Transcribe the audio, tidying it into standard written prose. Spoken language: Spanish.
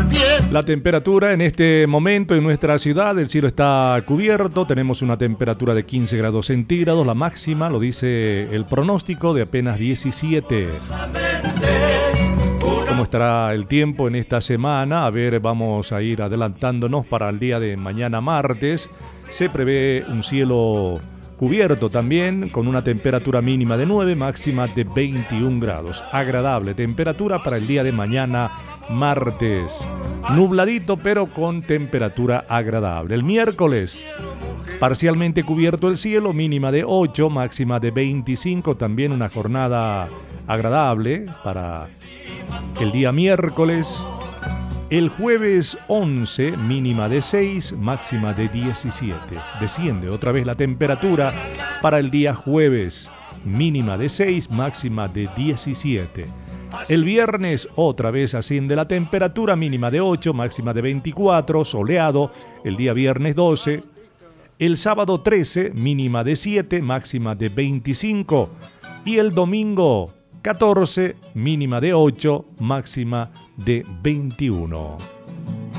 La temperatura en este momento en nuestra ciudad, el cielo está cubierto, tenemos una temperatura de 15 grados centígrados, la máxima, lo dice el pronóstico, de apenas 17. ¿Cómo estará el tiempo en esta semana? A ver, vamos a ir adelantándonos para el día de mañana martes. Se prevé un cielo cubierto también, con una temperatura mínima de 9, máxima de 21 grados. Agradable temperatura para el día de mañana martes. Nubladito, pero con temperatura agradable. El miércoles, parcialmente cubierto el cielo, mínima de 8, máxima de 25. También una jornada agradable para el día miércoles. El jueves 11, mínima de 6, máxima de 17. Desciende otra vez la temperatura para el día jueves, mínima de 6, máxima de 17. El viernes otra vez asciende la temperatura, mínima de 8, máxima de 24, soleado el día viernes 12. El sábado 13, mínima de 7, máxima de 25. Y el domingo 14, mínima de 8, máxima de 21.